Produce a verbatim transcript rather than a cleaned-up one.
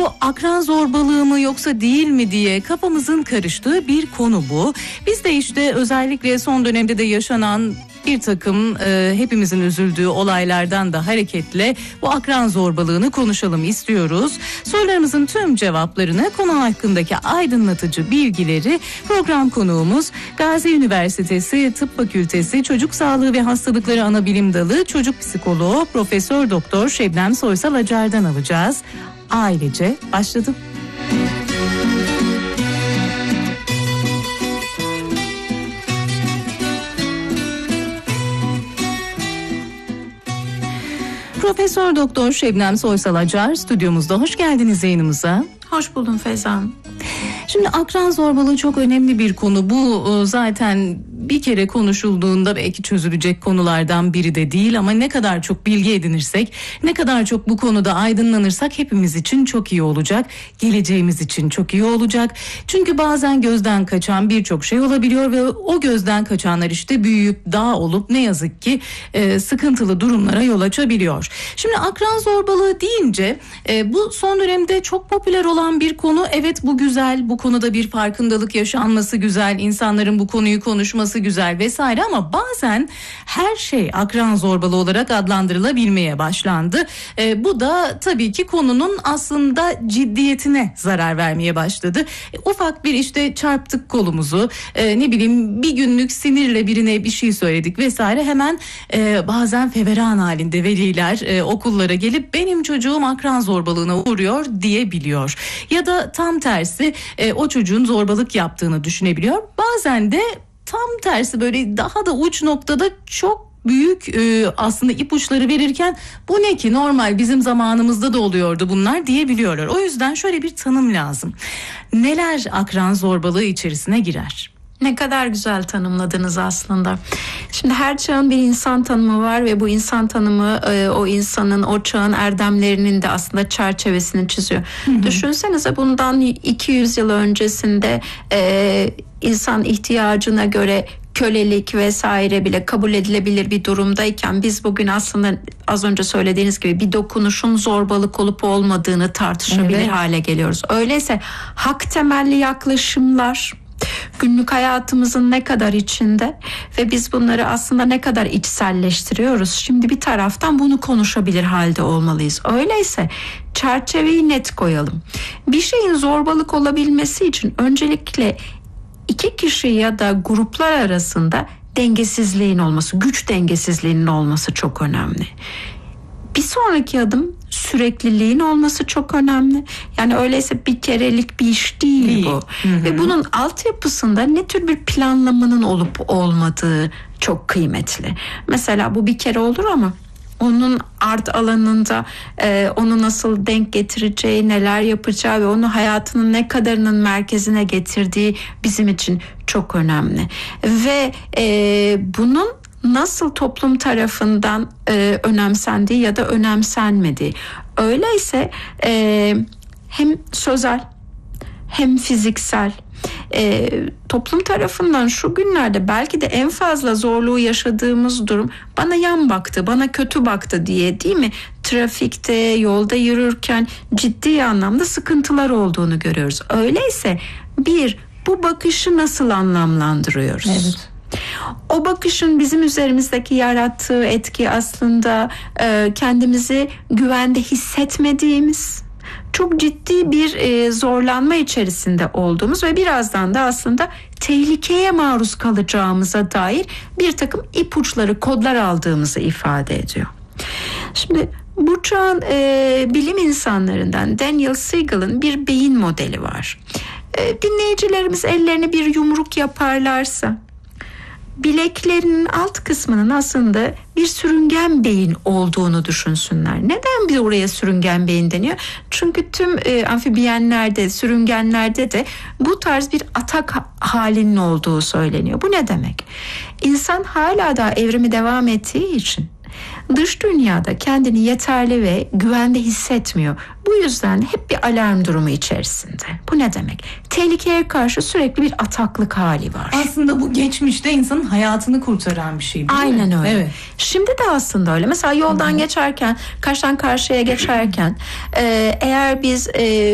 bu akran zorbalığı mı yoksa değil mi diye kafamızın karıştığı bir konu bu. Biz de işte özellikle son dönemde de yaşanan bir takım e, hepimizin üzüldüğü olaylardan da hareketle bu akran zorbalığını konuşalım istiyoruz. Sorularımızın tüm cevaplarını, konu hakkındaki aydınlatıcı bilgileri program konuğumuz Gazi Üniversitesi Tıp Fakültesi Çocuk Sağlığı ve Hastalıkları Anabilim Dalı Çocuk Psikoloğu Profesör Doktor Şebnem Soysal Acar'dan alacağız. Ailece başladı. Profesör Doktor Şebnem Soysal Acar stüdyomuzda. Hoş geldiniz yayınımıza. Hoş buldum Feyza. Şimdi akran zorbalığı çok önemli bir konu. Bu zaten bir kere konuşulduğunda belki çözülecek konulardan biri de değil ama ne kadar çok bilgi edinirsek, ne kadar çok bu konuda aydınlanırsak hepimiz için çok iyi olacak. Geleceğimiz için çok iyi olacak. Çünkü bazen gözden kaçan birçok şey olabiliyor ve o gözden kaçanlar işte büyüyüp dağ olup ne yazık ki e, sıkıntılı durumlara yol açabiliyor. Şimdi akran zorbalığı deyince e, bu son dönemde çok popüler olan bir konu. Evet, bu güzel, bu konuda bir farkındalık yaşanması güzel, insanların bu konuyu konuşması güzel vesaire ama bazen her şey akran zorbalığı olarak adlandırılabilmeye başlandı. E, bu da tabii ki konunun aslında ciddiyetine zarar vermeye başladı. E, ufak bir işte çarptık kolumuzu, e, ne bileyim bir günlük sinirle birine bir şey söyledik vesaire, hemen e, bazen feveran halinde veliler e, okullara gelip benim çocuğum akran zorbalığına uğruyor diyebiliyor. Ya da tam tersi e, o çocuğun zorbalık yaptığını düşünebiliyor. Bazen de tam tersi, böyle daha da uç noktada çok büyük e, aslında ipuçları verirken bu ne ki, normal bizim zamanımızda da oluyordu bunlar diyebiliyorlar. O yüzden şöyle bir tanım lazım. Neler akran zorbalığı içerisine girer? Ne kadar güzel tanımladınız aslında. Şimdi her çağın bir insan tanımı var ve bu insan tanımı e, o insanın, o çağın erdemlerinin de aslında çerçevesini çiziyor. Hı hı. Düşünsenize, bundan iki yüz yıl öncesinde e, insan ihtiyacına göre kölelik vesaire bile kabul edilebilir bir durumdayken biz bugün aslında az önce söylediğiniz gibi bir dokunuşun zorbalık olup olmadığını tartışabilir evet. hale geliyoruz. Öyleyse hak temelli yaklaşımlar günlük hayatımızın ne kadar içinde ve biz bunları aslında ne kadar içselleştiriyoruz. Şimdi bir taraftan bunu konuşabilir halde olmalıyız. Öyleyse çerçeveyi net koyalım. Bir şeyin zorbalık olabilmesi için öncelikle iki kişi ya da gruplar arasında dengesizliğin olması, güç dengesizliğinin olması çok önemli. Bir sonraki adım sürekliliğin olması çok önemli. Yani öyleyse bir kerelik bir iş değil, değil. bu. Hı hı. Ve bunun altyapısında ne tür bir planlamanın olup olmadığı çok kıymetli. Mesela bu bir kere olur ama onun art alanında e, onu nasıl denk getireceği, neler yapacağı ve onu hayatının ne kadarının merkezine getirdiği bizim için çok önemli. Ve e, bunun nasıl toplum tarafından e, önemsendiği ya da önemsenmediği. Öyleyse e, hem sözel hem fiziksel e, toplum tarafından şu günlerde belki de en fazla zorluğu yaşadığımız durum bana yan baktı, bana kötü baktı diye, değil mi? Trafikte, yolda yürürken ciddi anlamda sıkıntılar olduğunu görüyoruz. Öyleyse bir, bu bakışı nasıl anlamlandırıyoruz? Evet. O bakışın bizim üzerimizdeki yarattığı etki aslında e, kendimizi güvende hissetmediğimiz, çok ciddi bir e, zorlanma içerisinde olduğumuz ve birazdan da aslında tehlikeye maruz kalacağımıza dair bir takım ipuçları, kodlar aldığımızı ifade ediyor. Şimdi bu çağın e, bilim insanlarından Daniel Siegel'ın bir beyin modeli var. E, dinleyicilerimiz ellerini bir yumruk yaparlarsa bileklerinin alt kısmının aslında bir sürüngen beyin olduğunu düşünsünler. Neden bir oraya sürüngen beyin deniyor? Çünkü tüm e, amfibiyenlerde, sürüngenlerde de bu tarz bir atak halinin olduğu söyleniyor. Bu ne demek? İnsan hala da evrimi devam ettiği için dış dünyada kendini yeterli ve güvende hissetmiyor. Bu yüzden hep bir alarm durumu içerisinde. Bu ne demek? Tehlikeye karşı sürekli bir ataklık hali var. Aslında bu geçmişte insanın hayatını kurtaran bir şey, değil Aynen mi? öyle. Evet. Şimdi de aslında öyle. Mesela yoldan Hı-hı. geçerken, karşıdan karşıya geçerken e, eğer biz e,